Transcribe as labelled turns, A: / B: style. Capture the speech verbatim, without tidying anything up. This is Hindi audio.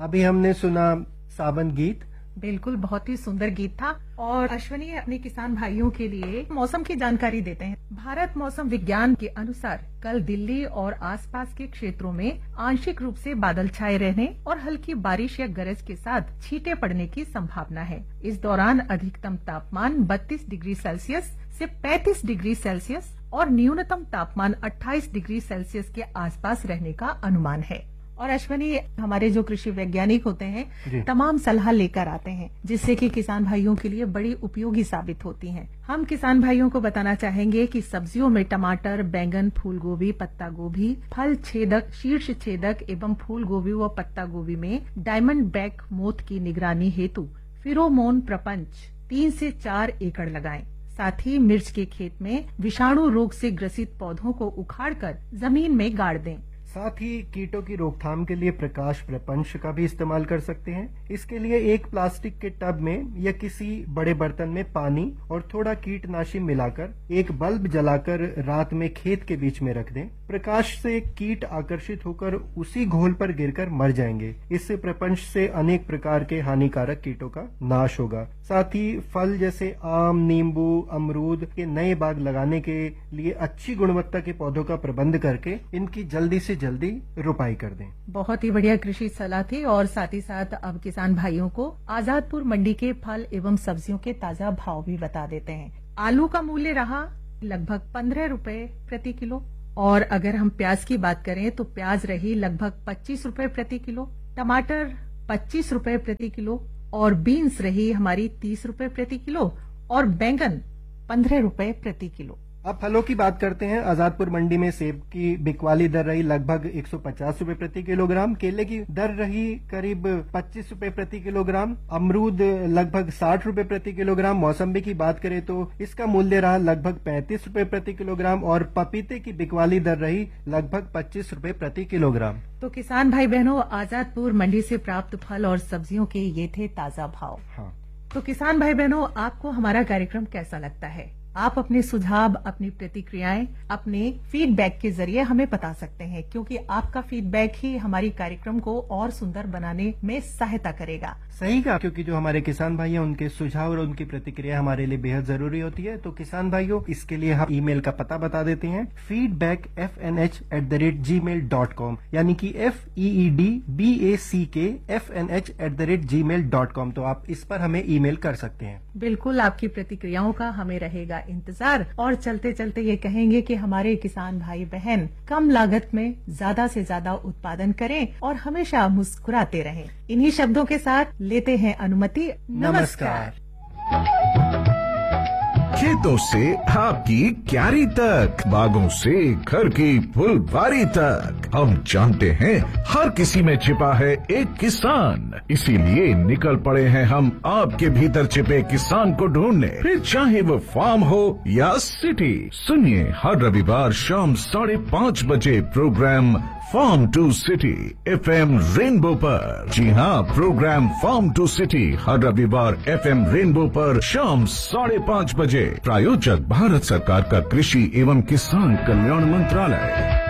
A: अभी हमने सुना सावन गीत।
B: बिल्कुल, बहुत ही सुंदर गीत था। और अश्वनी अपने किसान भाइयों के लिए मौसम की जानकारी देते हैं। भारत मौसम विज्ञान के अनुसार कल दिल्ली और आसपास के क्षेत्रों में आंशिक रूप से बादल छाए रहने और हल्की बारिश या गरज के साथ छींटे पड़ने की संभावना है। इस दौरान अधिकतम तापमान बत्तीस डिग्री सेल्सियस से पैंतीस डिग्री सेल्सियस और न्यूनतम तापमान अट्ठाईस डिग्री सेल्सियस के आसपास रहने का अनुमान है। और अश्वनी, हमारे जो कृषि वैज्ञानिक होते हैं तमाम सलाह लेकर आते हैं, जिससे कि किसान भाइयों के लिए बड़ी उपयोगी साबित होती हैं। हम किसान भाइयों को बताना चाहेंगे कि सब्जियों में टमाटर, बैंगन, फूल गोभी, पत्ता गोभी, फल छेदक, शीर्ष छेदक एवं फूल गोभी व पत्ता गोभी में डायमंड बैक मोथ की निगरानी हेतु फिरोमोन प्रपंच तीन से चार एकड़ लगाएं। साथ ही मिर्च के खेत में विषाणु रोग से ग्रसित पौधों को उखाड़कर जमीन में गाड़ दें।
A: साथ ही कीटों की रोकथाम के लिए प्रकाश प्रपंच का भी इस्तेमाल कर सकते हैं। इसके लिए एक प्लास्टिक के टब में या किसी बड़े बर्तन में पानी और थोड़ा कीटनाशी मिलाकर एक बल्ब जलाकर रात में खेत के बीच में रख दें। प्रकाश से कीट आकर्षित होकर उसी घोल पर गिरकर मर जाएंगे। इससे प्रपंच से अनेक प्रकार के हानिकारक कीटों का नाश होगा। साथ ही फल जैसे आम, नींबू, अमरूद के नए बाग लगाने के लिए अच्छी गुणवत्ता के पौधों का प्रबंध करके इनकी जल्दी से जल्दी रुपाई कर दें।
B: बहुत ही बढ़िया कृषि सलाह थी। और साथ ही साथ अब किसान भाइयों को आजादपुर मंडी के फल एवं सब्जियों के ताजा भाव भी बता देते हैं। आलू का मूल्य रहा लगभग पंद्रह रुपए प्रति किलो। और अगर हम प्याज की बात करें तो प्याज रही लगभग पच्चीस रुपए प्रति किलो, टमाटर पच्चीस रुपए प्रति किलो और बीन्स रही हमारी तीस रुपए प्रति किलो और बैंगन पंद्रह रुपए प्रति किलो।
A: अब फलों की बात करते हैं। आजादपुर मंडी में सेब की बिकवाली दर रही लगभग एक सौ पचास रुपए प्रति किलोग्राम, केले की दर रही करीब पच्चीस रुपए प्रति किलोग्राम, अमरूद लगभग साठ रुपए प्रति किलोग्राम, मौसम्बी की बात करें तो इसका मूल्य रहा लगभग पैंतीस रुपए प्रति किलोग्राम और पपीते की बिकवाली दर रही लगभग पच्चीस रुपए प्रति किलोग्राम।
B: तो किसान भाई बहनों, आजादपुर मंडी से प्राप्त फल और सब्जियों के ये थे ताजा भाव।
A: हाँ।
B: तो किसान भाई बहनों, आपको हमारा कार्यक्रम कैसा लगता है? आप अपने सुझाव, अपनी प्रतिक्रियाएं अपने फीडबैक के जरिए हमें बता सकते हैं, क्योंकि आपका फीडबैक ही हमारी कार्यक्रम को और सुंदर बनाने में सहायता करेगा।
A: सही कहा, क्योंकि जो हमारे किसान भाई हैं उनके सुझाव और उनकी प्रतिक्रिया हमारे लिए बेहद जरूरी होती है। तो किसान भाइयों, इसके लिए हम ईमेल का पता बता देते हैं, feedback F N H at the rate ji mail dot com, यानी कि F E E D B ए सी के F N H at the rate ji mail dot com. तो आप इस पर हमें ईमेल कर सकते हैं।
B: बिल्कुल, आपकी प्रतिक्रियाओं का हमें रहेगा इंतजार। और चलते चलते ये कहेंगे कि हमारे किसान भाई बहन कम लागत में ज्यादा से ज्यादा उत्पादन करें और हमेशा मुस्कुराते रहें। इन्हीं शब्दों के साथ लेते हैं अनुमति। नमस्कार।
C: खेतों से आपकी क्यारी तक, बागों से घर की फुलवारी तक, हम जानते हैं हर किसी में छिपा है एक किसान। इसीलिए निकल पड़े हैं हम आपके भीतर छिपे किसान को ढूंढने। फिर चाहे वो फार्म हो या सिटी, सुनिए हर रविवार शाम साढ़े पाँच बजे programme farm to city F M rainbow पर। जी हाँ, प्रोग्राम फार्म टू सिटी हर रविवार एफ एम रेनबो पर शाम साढ़े पाँच बजे। प्रायोजक भारत सरकार का कृषि एवं किसान कल्याण मंत्रालय।